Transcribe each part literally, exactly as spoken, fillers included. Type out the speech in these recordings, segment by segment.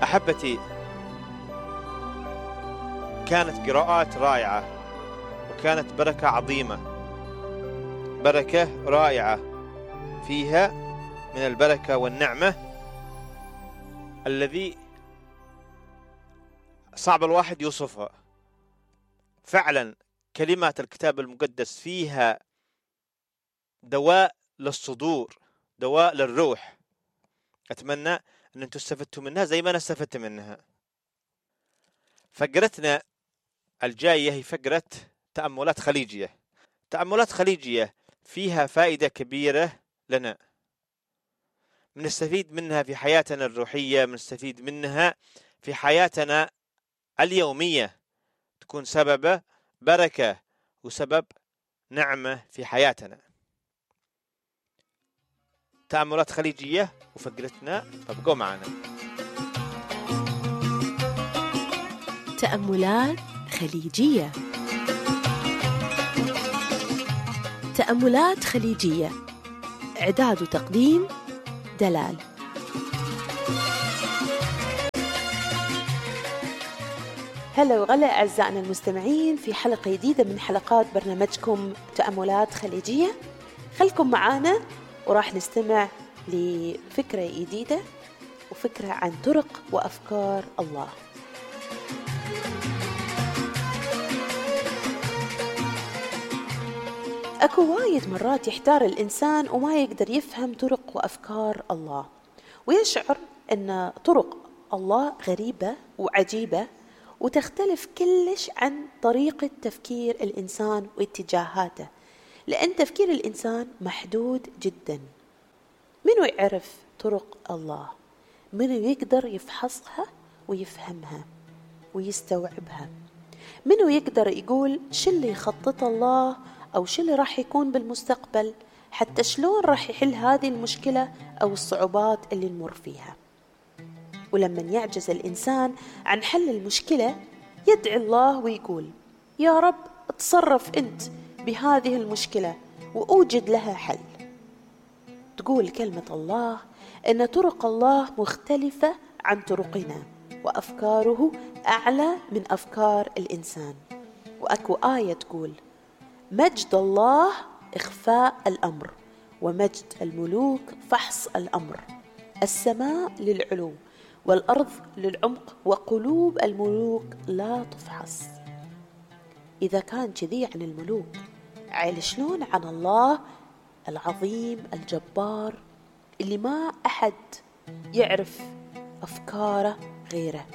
أحبتي، كانت قراءات رائعة وكانت بركة عظيمة، بركة رائعة فيها من البركة والنعمة الذي صعب الواحد يوصفها. فعلا كلمات الكتاب المقدس فيها دواء للصدور، دواء للروح. أتمنى أن أنتم استفدتوا منها زي ما أنا استفدت منها. فقرتنا الجاية هي فقرة تأملات خليجية. تأملات خليجية فيها فائدة كبيرة لنا، بنستفيد منها في حياتنا الروحية، بنستفيد منها في حياتنا اليومية، تكون سبب بركة وسبب نعمة في حياتنا. تأملات خليجية وفقرتنا، فابقوا معنا. تأملات خليجية. تأملات خليجية، إعداد وتقديم دلال. هلا وغلا أعزائنا المستمعين في حلقة جديدة من حلقات برنامجكم تأملات خليجية. خلكم معانا وراح نستمع لفكرة جديدة وفكرة عن طرق وأفكار الله. أكو وايد مرات يحتار الإنسان وما يقدر يفهم طرق وأفكار الله، ويشعر أن طرق الله غريبة وعجيبة وتختلف كلش عن طريقة تفكير الإنسان واتجاهاته، لأن تفكير الإنسان محدود جدا. منو يعرف طرق الله؟ منو يقدر يفحصها ويفهمها ويستوعبها؟ منو يقدر يقول شو اللي يخطط الله أو شو اللي راح يكون بالمستقبل، حتى شلون راح يحل هذه المشكلة أو الصعوبات اللي نمر فيها؟ ولما يعجز الإنسان عن حل المشكلة يدعي الله ويقول يا رب اتصرف أنت بهذه المشكلة وأوجد لها حل. تقول كلمة الله أن طرق الله مختلفة عن طرقنا، وأفكاره أعلى من أفكار الإنسان. وأكو آية تقول مجد الله إخفاء الأمر، ومجد الملوك فحص الأمر، السماء للعلو والأرض للعمق، وقلوب الملوك لا تفحص. إذا كان كذي عن الملوك، عيل شلون عن الله العظيم الجبار اللي ما أحد يعرف أفكاره غيره؟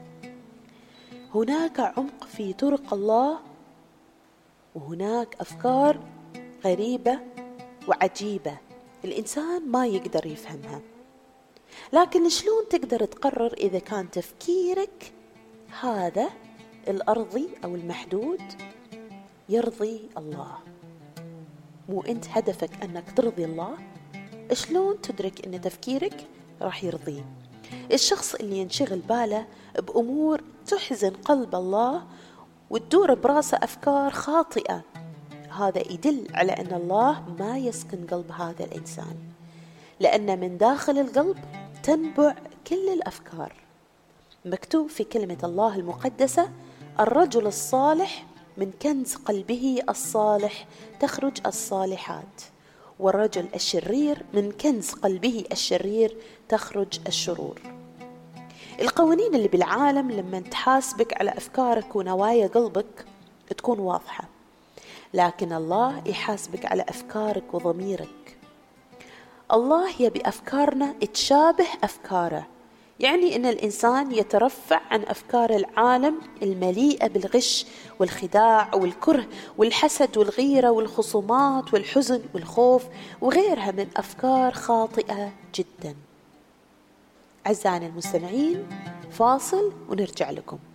هناك عمق في طرق الله، وهناك أفكار غريبة وعجيبة الإنسان ما يقدر يفهمها. لكن شلون تقدر تقرر إذا كان تفكيرك هذا الأرضي أو المحدود يرضي الله؟ مو أنت هدفك أنك ترضي الله؟ شلون تدرك أن تفكيرك راح يرضيه؟ الشخص اللي ينشغل باله بأمور تحزن قلب الله وتدور براسه أفكار خاطئة، هذا يدل على أن الله ما يسكن قلب هذا الإنسان، لأن من داخل القلب تنبع كل الأفكار. مكتوب في كلمة الله المقدسة الرجل الصالح من كنز قلبه الصالح تخرج الصالحات، والرجل الشرير من كنز قلبه الشرير تخرج الشرور. القوانين اللي بالعالم لما تحاسبك على أفكارك ونوايا قلبك تكون واضحة، لكن الله يحاسبك على أفكارك وضميرك. الله يبي أفكارنا تشابه أفكاره، يعني أن الإنسان يترفع عن أفكار العالم المليئة بالغش والخداع والكره والحسد والغيرة والخصومات والحزن والخوف وغيرها من أفكار خاطئة جدا. أعزائنا المستمعين، فاصل ونرجع لكم.